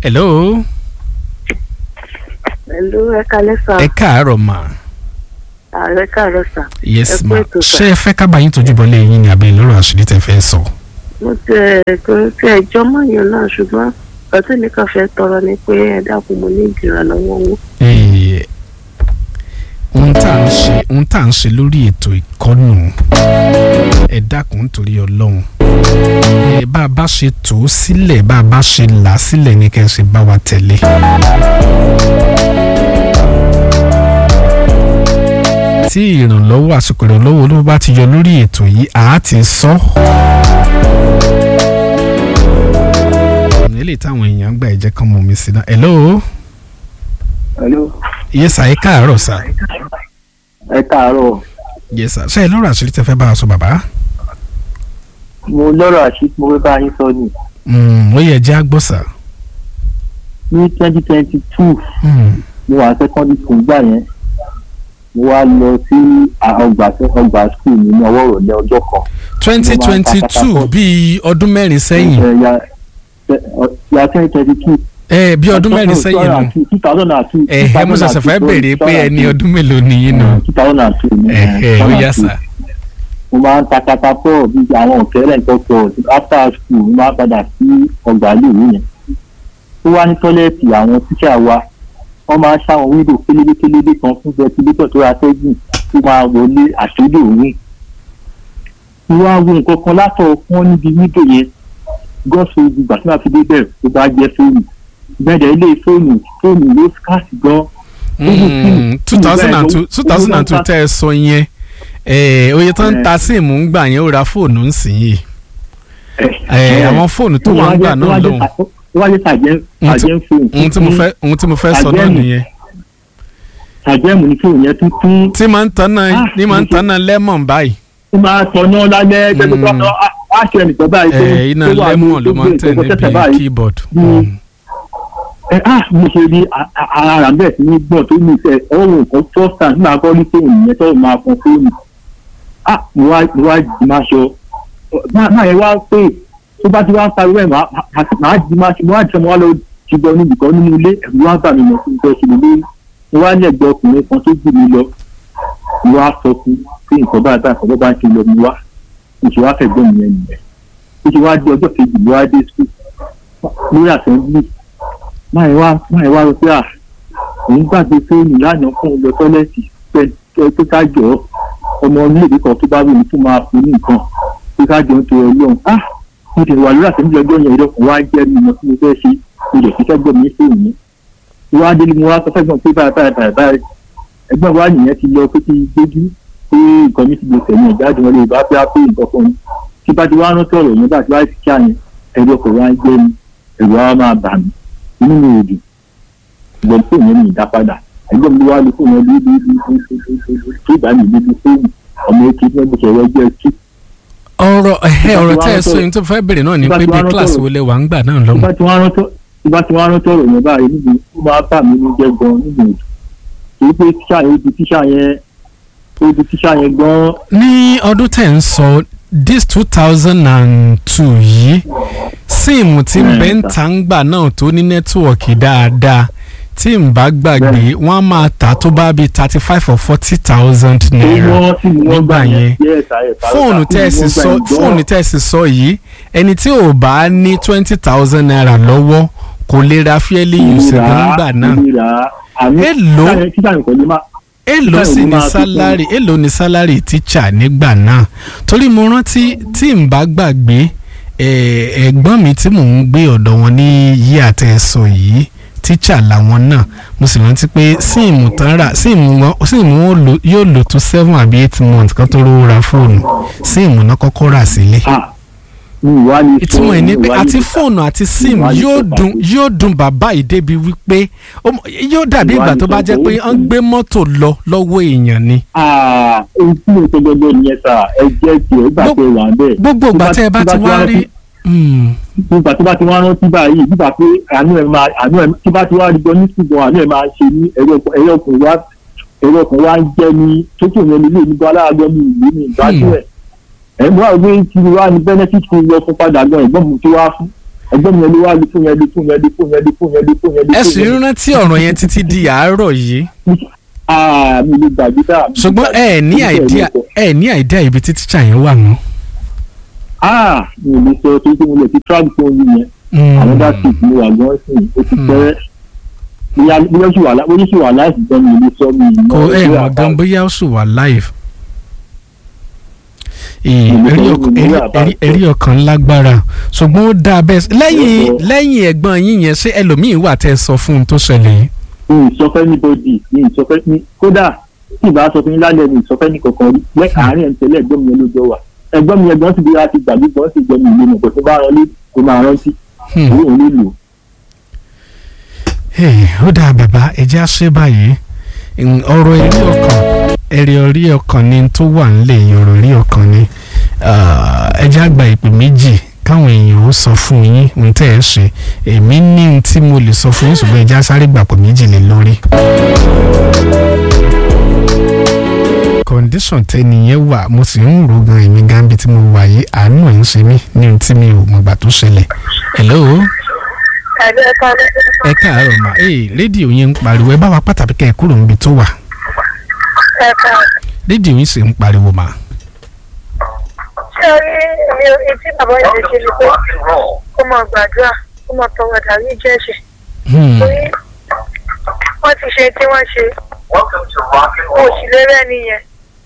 hello. Hello, ẹ káalẹ́ sà. ẹ káàárọ̀ mà. Ẹ káàárọ̀ sà. yes ma ṣé ẹ fẹ́ ká bá yín tójú bọ́lé yín ni àbí lọ́rọ̀ àṣírí tẹ́ fẹ́ sọ. Mo ti ẹjọ́ mọ̀yàn náà ṣùgbọ́n ọtí mi kàn fẹ́ tọrọ ni pé ẹ dákun mo ní ìdìrànlọ́wọ́ owó. ohun tá à ń ṣe lórí ètò ìkọ́nù ẹ dákun nítorí Ọlọ́run bá a bá ṣe tó sílẹ̀ bá a bá ṣe là sílẹ̀ ní kẹ́ ẹ ṣe bá wa tẹ̀lé. tí ìrànlọ́wọ́ àsìkò ìrànlọ́wọ́ olówó bá ti yọ lórí ètò yìí àá ti sọ. nílé táwọn èèyàn gbà ẹ jẹ́ kán mọ̀ mí sí náà. hello. yes sir ẹ káàárọ̀ sir. ẹ káàárọ̀. yes sir ṣé ẹ lọ́rọ̀ àṣírí tẹ́ fẹ́ bá a sọ bàbá. mo lọ́rọ̀ àṣírí mo fẹ́ bá yín sọ ni. ó yẹ jẹ́ àgbọ̀ sà. ní 2022 mo wà secondary school gbà yẹn mo wá lọ sí ọgbà school ní ọwọ́ ìrọ̀lẹ́ ọjọ́ kan. 2022 bíi ọdún mẹ́rin sẹ́yìn. ya 2022. bí ọdún mẹ́rin sẹ́yìn nù. 2002. mo ṣẹ̀ṣẹ̀ fẹ́ béèrè pé ẹni ọdún mélòó ni yín nù. 2002. ó yá sà. mo máa ń takata pọ̀ bí àwọn òkèèrè nǹkan pọ̀ after school mo máa ń padà sí ọgbà iléèwé yẹn. ó wá ní tọ́lẹ́ẹ̀tì àwọn tíṣà wa wọ́n máa ń ṣàwọn wíńdò kélébékélébé kan fún ventilator tó ra tẹ́gùn tó máa wọlé àṣírí òun. ìwà àwọn nǹkan kan látọ̀ wọ́n níbi wíńdò yẹn gọ́ọ̀sì ìgbà tí wọ́n fi dé bẹ̀rẹ̀ tó bá jẹ́ fóònù bẹ́ẹ̀ ilé fóònù ló skáàsì gan. 2002 tẹ́ ẹ sọ yẹn oye tó ń ta síìmù ń gbà yẹn ó ra fóònù ń sìn yìí àwọn fóònù tó wà ń gbà náà lóhùn. wáyé sàjẹ́ fóònù. ohun tí mo fẹ́ sọ náà nìyẹn. sàjẹ́mù ní fóònù yẹn tuntun. tí máa ń tanná lẹ́mọ̀n báyìí. ó máa tọ̀nà lálẹ́ tẹ́lifíṣọ́ àṣẹ nìkan báyìí. iná lẹ́mọ̀n ló máa ń tẹ̀ níbi keyboard. mo ṣe rí ara bẹ́ẹ̀ sí ní gbọ̀n tó ní ìfẹ́ ọ̀rọ̀ nǹkan first time nígbà kọ́ ní fóònù yẹn tó máa fọn fóònù. mo wá jí máa ṣọ máa yẹn wá pé tó bá ti wá ń pariwo ẹ̀ máa jí máa ṣe mo wá jẹ́ mo wá lọ ṣùgbọ́n níbi kan nínú ilé ẹ̀rù wá bà mí mọ̀ fún ìfẹ́ ṣe lórí mo wá ní ẹ̀gbẹ́ ọkùnrin kan tó jù mí lọ mo wá sọ fún pé nǹkan báyìí nǹkan bá ń ṣe lọ mi wá mo ṣe wá fẹ̀gbọ́n mi yẹn nìyẹn mo ṣe wá dé ọjọ́ kejì mo wá dé school lórí àtẹ̀wé máa wá rò pé òun gbàgbé fóònù lánàá fún un lọ tọ́lẹ́tì pé ká jọ ọmọ iléèwé kan tó bá wù mí fún máa fún ní nǹkan pé ká jọ ń tó Ọlọ́run mo ti wà lórí àtẹ̀wé ọjọ́ yẹn ìdọ̀kùn wá jẹ́ mi mọ́ tí mo fẹ́ ṣe mo lè fi fẹ́gbọ́n mi fóònù mi wá délé mo wá sọ fẹ́gbọ́n pé báyìí ẹgbọ́n wa nìyẹn ti lọ pé ti gbójú pé nǹkan mi ti lè tẹ̀lé ìjáde wọn lè bá pé á pé nǹkan fún mi tí bá ti wá rántí ọ̀rọ̀ yẹn bá ti wá ti kí àyẹn ẹ̀rọ kò wá ń gbé mi ẹ̀rọ wa máa bà mí inú mi ò dùn ṣùgbọ́n fóònù yẹn mi ì dá padà ẹgbẹ́ mi wá lè fóònù yẹn lórí tó ìgbà mi lórí fóònù ọmọ èké tí wọ́n bó ṣe ẹ̀rọ ẹgbẹ́ kí. ọ̀rọ̀ tẹ́ ẹ sọ yìí tó fẹ́ bèrè náà ni pé bí kíláàsì wo lẹ wà ń gbà náà lọ́mọ. tí bá ti wá rántí ọ̀rọ̀ yẹn báyìí níbi ó máa bà mí ní jẹ́ gan nínú ìdù torí pé tíṣà yẹn gan. ní ọdún tẹ̀ ń sọ this 2002 yìí síìmù tí bẹ́ńtà ń gbà náà tó ní nẹ́tíwọ̀kì dáadáa tí n bá gbàgbé wọ́n á máa tà tó bá bíi 35 or 40,000 naira nígbà yẹn fóònù tẹ́ ẹ sì sọ yìí ẹni tí ò bá ní 20,000 naira lọ́wọ́ kò lè ra fíẹ́lì yùsẹ̀ nígbà náà èló ni sálárì tíṣà nígbà náà torí mo rántí tí n bá gbàgbé ẹ̀gbọ́n mi tí mò ń gbé ọ̀dọ̀ wọn ní yí àtẹ̀sọ yìí tíṣà làwọn náà mo sì rántí pé síìmù tán rà síìmù wọn yóò lò tó 7 àbí 8 months kan tó rówó ra fóònù síìmù náà kọ́kọ́ rà sílé. ìtumọ̀ ẹ̀ ní pé àti fóònù àti síìmù yóò dùn bàbá yìí débi wípé yóò dàbí ìgbà tó bá jẹ́ pé wọ́n gbé mọ́tò lọ lọ́wọ́ èèyàn ni. ohun tí mo sọ gbogbo nìyẹn sà ẹ jẹ́ tiẹ̀ ìgbà tẹ wà ń bẹ̀. gbogbo ìgbà tẹ́ ẹ bá ti wá rí. nígbà tó bá ti wá rántí báyìí nígbà pé àánú ẹ̀ tí bá ti wá rí gbọ́ ní ṣùgbọ́n àánú ẹ̀ máa ṣe ní ẹ̀rọ kan wá ń jẹ́ ní tókè yẹn nílé nígbà aláàgbọ́ ní ìlú ní ìgbádùn ẹ̀ mú àwọn ọgbẹ́ tí wá ní benefit fún yọ fún padà gan ẹ̀gbọ́n mi tó wá fún ẹgbẹ́ mi ló wá lu fún yẹn. ẹ sì ń rántí ọ̀rọ̀ yẹn títí di àárọ̀ yìí. mi lè gbàgbé dáa. ṣùgbọ́n ẹ ní àìdíà ibi tí tíṣà yẹn wà mọ́. mi ò lè sọ tó tí mo lè fi travel phone yẹn. àwọn dá sí ìpínlẹ̀ wà gan sí o ti pẹ́ bóyá sì wà láìsí tán mi ò lè sọ mi. kò ẹ mọ̀ gan bóyá ó sì wà live. ẹ̀rí ọkàn lágbára ṣùgbọ́n ó dáa bẹ́ẹ̀ lẹ́yìn ẹ̀gbọ́n yín yẹn ṣé ẹlòmíín wà tẹ́ ẹ sọ fún un tó ṣẹlẹ̀ yìí. mi ì sọ fẹ́ ní bọ́dì mi ì sọ fẹ́ ní kódà tí ìbá sọ fún yín lálẹ́ mi ì sọ fẹ́ ní kankan rí àárín ẹ̀ ń tẹ̀lé ẹ̀gbọ́n mi yẹn ló jọ wà ẹ̀gbọ́n mi yẹn gan sì bí wá ti gbàgbé gan sì jẹ́ mi ìlú mi kò tó bá rán lé kó máa rántí òun lè lò. ó dáa bàbá ẹ jẹ́ àṣẹ báyìí ọ̀rọ̀ ẹ̀rí ọkàn ni tó wà nílẹ̀ yìí ọ̀rọ̀ ẹ̀rí ọkàn ni ẹ jẹ́ àgbà ìpè méjì káwọn èèyàn ó sọ fún yín ohun tẹ́ ẹ ṣe èmi ní ohun tí mo lè sọ fún yín ṣùgbọ́n ẹ jẹ́ àsáré gbàpọ̀ méjì lé lórí. condition tẹ́niyẹn wà mo sì ń rò gan èmi gan bí tí mo wà yìí àánú ẹ̀ ń ṣe mí ní ohun tí mi ò mọ̀gbà tó ṣẹlẹ̀. hello. ẹ káàárọ̀ mà rédíò yín ń pariwo ẹ bá wa pàtàkì kẹ́ ẹ kúrò níbi tó wà. rédíò yín sì ń pariwo mà. ṣé mi etí bàbá yẹn ṣe ni pé kó máa gbàdúrà kó máa tọrọ dàrí jẹ́ṣẹ̀. torí wọ́n ti ṣe tí wọ́n ṣe òsì lérẹ́ nìyẹn.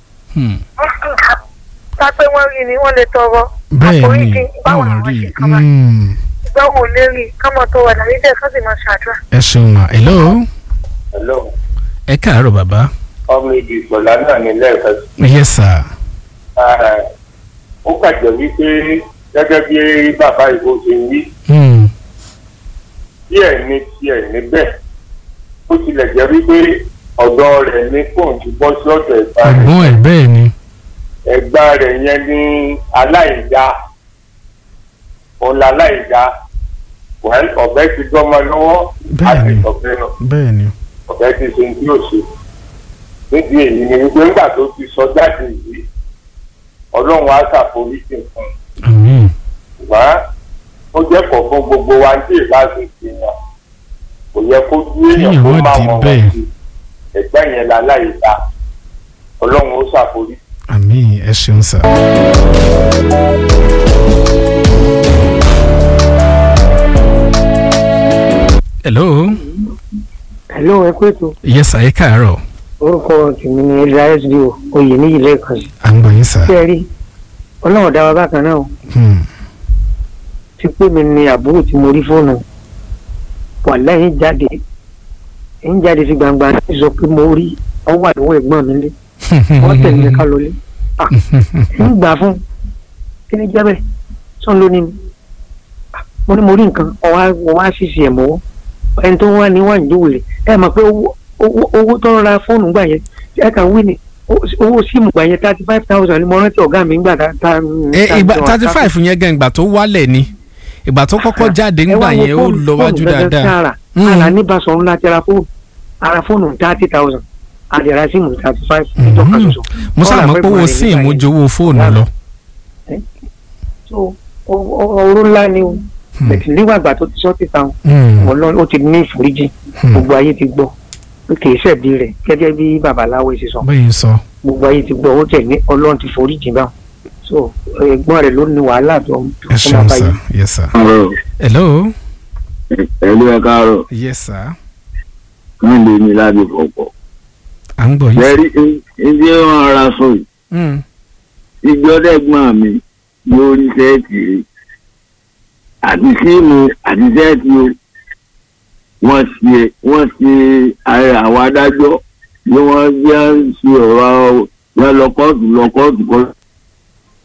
ká pé wọ́n rí ni wọ́n lè tọrọ àforíjì báwo ni wọ́n ṣe kọ́ báyìí. ìgbàwò lérí ká máa tọrọ dàrí jẹ́ ká sì máa ṣàdúrà. ẹ ṣeun ma hello. hello. ẹ káàárọ̀ bàbá. ọmọ ìdí ìsọ̀lá náà ní lẹ́ẹ̀kan. yes sir. ó kàjọ wípé gẹ́gẹ́ bí bàbá ìbò ṣe ń wí. díẹ̀ ní tiẹ̀ níbẹ̀ ó tilẹ̀ jẹ́ wípé ọ̀dọ́ rẹ̀ ní kóun ti bọ́ sí ọ̀dọ̀ ẹ̀gbá rẹ̀. ọ̀gbọ́n ẹ̀ bẹ́ẹ̀ ni. ẹ̀gbá rẹ̀ yẹn ní aláìdá òun la aláìdá ọ̀bẹ ti gbọ́mọ lọ́wọ́ àti ọ̀bẹ náà. bẹ́ẹ̀ ni. ọ̀bẹ ti ṣe ní òṣè nídìí èyí ni wípé nígbà tó ti sọ jáde yìí ọlọ́run á ṣàforíjì fún un. ṣùgbọ́n ó jẹ́ kọ̀ fún gbogbo wa ní ìbáṣe ìṣèyàn kò yẹ kó dúró èèyàn tó máa mọ̀ wọ́n sí ẹ̀gbẹ́ yẹn láláì dá ọlọ́run ó ṣàforíjì. àmín ẹ ṣeun sà. hello. hello ẹ kú ètò. yes sir ẹ káàárọ̀. orúkọ tèmi ni elias dio oyè níyì lẹ́ẹ̀kan sí. à ń gbọ́ yín sà. ṣé ẹ rí ọlọ́run dá wa bákan náà o. ti pé mi ni àbúrò tí mo rí fóònù wà lẹ́yìn jáde sí gbangba ní sọ pé mo rí ọwọ́ àdúgbò ẹ̀gbọ́n mi lé wọ́n tẹ̀lé mi ká lọlé. ń gbà fún kí ni jẹ́bẹ̀ sọ́n lónìí ni mo ní mo rí nǹkan ọwọ́ á ṣìṣì ẹ̀ mọ́wọ́ ẹni tó wà ní wà ní ìjòwèrè ẹ mọ̀ pé owó tó ń ra fóònù gbà yẹn ẹ kàn wí ni owó síìmù gbà yẹn 35,000 ni mo rántí ọ̀gá mi ń gbà tá. ìgbà 35 yẹn gan ìgbà tó wálẹ̀ ni ìgbà tó kọ́kọ́ jáde ńgbà yẹn ó lọ wájú dáadáa. ara ní Basọ̀run láti ara fóònù 30,000 àdìrà síìmù 35 ìjọba ṣoṣo. mo sábà mọ̀ pé owó síìmù jowó fóònù lọ. ọ̀rọ̀ ńlá ni o bẹ̀tì nígbàgbà tó ti sọ́ọ̀tì táwọn ó ti ní ìforíjì gbogbo ayé ti gbọ́ pé kì í ṣẹ̀bi rẹ̀ gẹ́gẹ́ bí babaláwo ṣe sọ gbogbo ayé ti gbọ́ ó tẹ̀ ní ọlọ́run ti foríjì báwọn so ẹ̀gbọ́n rẹ̀ ló ní wàhálà tó máa bá yìí. yes sir. hello. hello ẹ káàárọ̀. yes sir. kàn lè ní lábẹ́ pọ̀pọ̀. à ń gbọ́ yìí. bẹ́ẹ̀ni ìdí wọn ra sọ yìí. ìgbọ́dẹ̀gbọ́n mi lórí sẹ́ẹ̀tì rẹ̀ àti síìmù àti sẹ́ẹ̀tì o wọ́n ṣe àwọn adájọ́ ni wọ́n jẹ́ ń ṣe ọ̀rọ̀ wọn lọ kóòtù kọ́